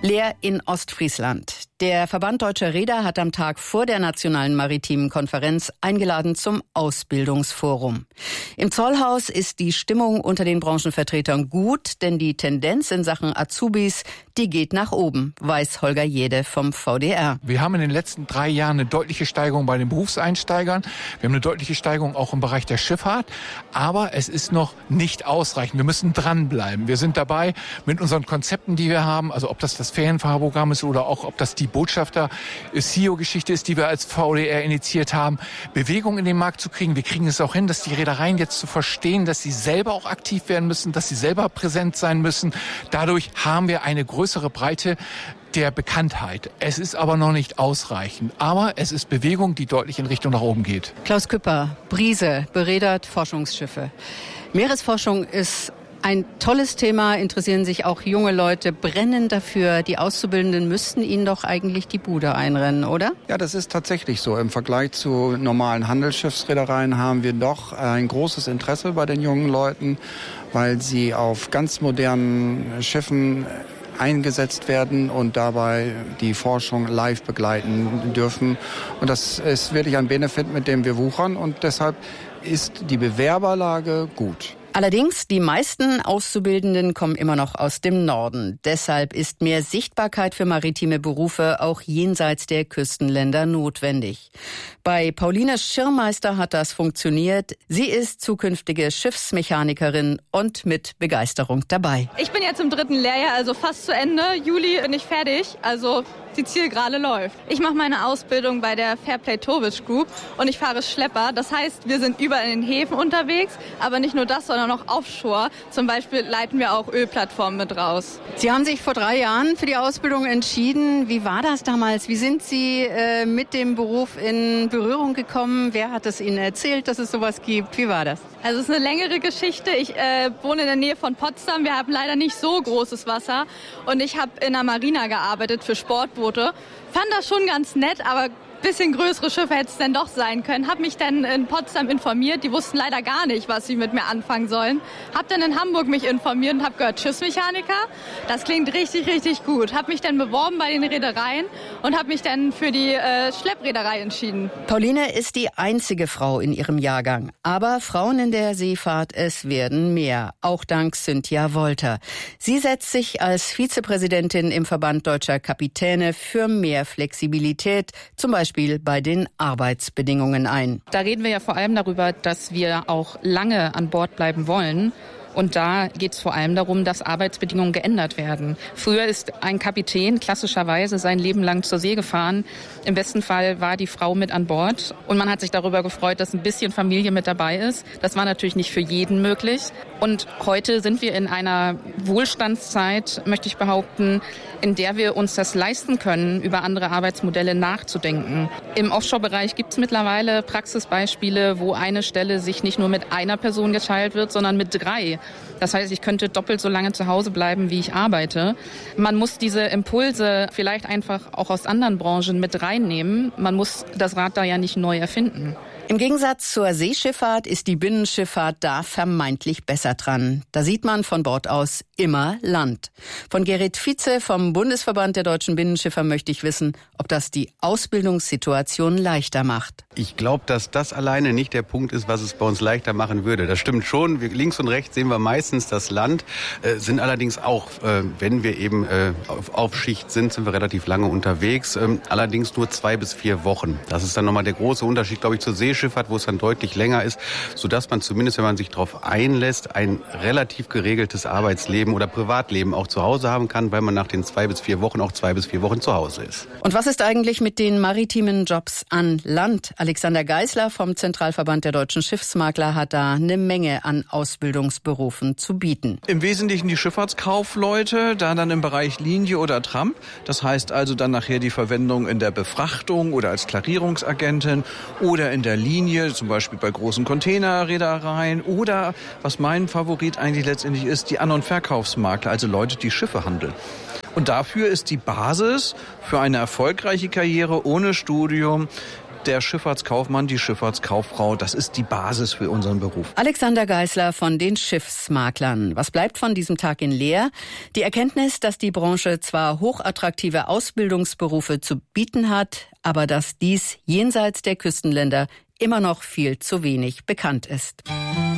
Leer in Ostfriesland. Der Verband Deutscher Reeder hat am Tag vor der Nationalen Maritimen Konferenz eingeladen zum Ausbildungsforum. Im Zollhaus ist die Stimmung unter den Branchenvertretern gut, denn die Tendenz in Sachen Azubis, die geht nach oben, weiß Holger Jede vom VDR. Wir haben in den letzten 3 Jahren eine deutliche Steigerung bei den Berufseinsteigern. Wir haben eine deutliche Steigerung auch im Bereich der Schifffahrt. Aber es ist noch nicht ausreichend. Wir müssen dranbleiben. Wir sind dabei mit unseren Konzepten, die wir haben, also ob das Ferienfahrerprogramm ist oder auch ob das die Botschafter-CEO-Geschichte ist, die wir als VDR initiiert haben, Bewegung in den Markt zu kriegen. Wir kriegen es auch hin, dass die Reedereien jetzt zu verstehen, dass sie selber auch aktiv werden müssen, dass sie selber präsent sein müssen. Dadurch haben wir eine größere Breite der Bekanntheit. Es ist aber noch nicht ausreichend. Aber es ist Bewegung, die deutlich in Richtung nach oben geht. Klaus Küpper, Briese, bereedert Forschungsschiffe. Meeresforschung ist ein tolles Thema, interessieren sich auch junge Leute, brennen dafür. Die Auszubildenden müssten ihnen doch eigentlich die Bude einrennen, oder? Ja, das ist tatsächlich so. Im Vergleich zu normalen Handelsschiffsreedereien haben wir doch ein großes Interesse bei den jungen Leuten, weil sie auf ganz modernen Schiffen eingesetzt werden und dabei die Forschung live begleiten dürfen. Und das ist wirklich ein Benefit, mit dem wir wuchern. Und deshalb ist die Bewerberlage gut. Allerdings, die meisten Auszubildenden kommen immer noch aus dem Norden. Deshalb ist mehr Sichtbarkeit für maritime Berufe auch jenseits der Küstenländer notwendig. Bei Pauline Schirrmeister hat das funktioniert. Sie ist zukünftige Schiffsmechanikerin und mit Begeisterung dabei. Ich bin jetzt im 3. Lehrjahr, also fast zu Ende. Juli bin ich fertig, also die Zielgerade läuft. Ich mache meine Ausbildung bei der Fairplay Towage Group und ich fahre Schlepper. Das heißt, wir sind überall in den Häfen unterwegs, aber nicht nur das, sondern auch offshore. Zum Beispiel leiten wir auch Ölplattformen mit raus. Sie haben sich vor 3 Jahren für die Ausbildung entschieden. Wie war das damals? Wie sind Sie mit dem Beruf in Berührung gekommen? Wer hat es Ihnen erzählt, dass es sowas gibt? Wie war das? Also es ist eine längere Geschichte. Ich wohne in der Nähe von Potsdam. Wir haben leider nicht so großes Wasser. Und ich habe in der Marina gearbeitet für Sportboote. Fand das schon ganz nett, aber bisschen größere Schiffe hätte es denn doch sein können. Hab mich dann in Potsdam informiert. Die wussten leider gar nicht, was sie mit mir anfangen sollen. Hab dann in Hamburg mich informiert und hab gehört, Schiffsmechaniker. Das klingt richtig, richtig gut. Hab mich dann beworben bei den Reedereien und hab mich dann für die Schleppreederei entschieden. Pauline ist die einzige Frau in ihrem Jahrgang. Aber Frauen in der Seefahrt, es werden mehr. Auch dank Cynthia Wolter. Sie setzt sich als Vizepräsidentin im Verband Deutscher Kapitäne für mehr Flexibilität, zum Beispiel bei den Arbeitsbedingungen ein. Da reden wir ja vor allem darüber, dass wir auch lange an Bord bleiben wollen. Und da geht es vor allem darum, dass Arbeitsbedingungen geändert werden. Früher ist ein Kapitän klassischerweise sein Leben lang zur See gefahren. Im besten Fall war die Frau mit an Bord. Und man hat sich darüber gefreut, dass ein bisschen Familie mit dabei ist. Das war natürlich nicht für jeden möglich. Und heute sind wir in einer Wohlstandszeit, möchte ich behaupten, in der wir uns das leisten können, über andere Arbeitsmodelle nachzudenken. Im Offshore-Bereich gibt es mittlerweile Praxisbeispiele, wo eine Stelle sich nicht nur mit einer Person geteilt wird, sondern mit 3. Das heißt, ich könnte doppelt so lange zu Hause bleiben, wie ich arbeite. Man muss diese Impulse vielleicht einfach auch aus anderen Branchen mit reinnehmen. Man muss das Rad da ja nicht neu erfinden. Im Gegensatz zur Seeschifffahrt ist die Binnenschifffahrt da vermeintlich besser dran. Da sieht man von Bord aus immer Land. Von Gerrit Vize vom Bundesverband der deutschen Binnenschiffer möchte ich wissen, ob das die Ausbildungssituation leichter macht. Ich glaube, dass das alleine nicht der Punkt ist, was es bei uns leichter machen würde. Das stimmt schon. Links und rechts sehen wir meistens das Land, sind allerdings auch, wenn wir eben auf Schicht sind wir relativ lange unterwegs. Allerdings nur 2 bis 4 Wochen. Das ist dann nochmal der große Unterschied, glaube ich, zur Seeschifffahrt, wo es dann deutlich länger ist, sodass man zumindest, wenn man sich darauf einlässt, ein relativ geregeltes Arbeitsleben oder Privatleben auch zu Hause haben kann, weil man nach den 2 bis 4 Wochen auch 2 bis 4 Wochen zu Hause ist. Und was ist eigentlich mit den maritimen Jobs an Land? Alexander Geisler vom Zentralverband der deutschen Schiffsmakler hat da eine Menge an Ausbildungsberufen zu bieten. Im Wesentlichen die Schifffahrtskaufleute, da dann im Bereich Linie oder Tramp. Das heißt also dann nachher die Verwendung in der Befrachtung oder als Klarierungsagentin oder in der Linie, zum Beispiel bei großen Containerreedereien oder, was mein Favorit eigentlich letztendlich ist, die An- und Verkaufsmakler, also Leute, die Schiffe handeln. Und dafür ist die Basis für eine erfolgreiche Karriere ohne Studium der Schifffahrtskaufmann, die Schifffahrtskauffrau, das ist die Basis für unseren Beruf. Alexander Geisler von den Schiffsmaklern. Was bleibt von diesem Tag in Leer? Die Erkenntnis, dass die Branche zwar hochattraktive Ausbildungsberufe zu bieten hat, aber dass dies jenseits der Küstenländer immer noch viel zu wenig bekannt ist.